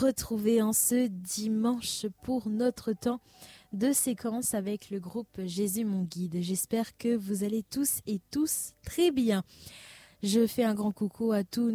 Retrouver en ce dimanche pour notre temps de séquence avec le groupe Jésus mon guide. J'espère que vous allez tous et tous très bien. Je fais un grand coucou à tous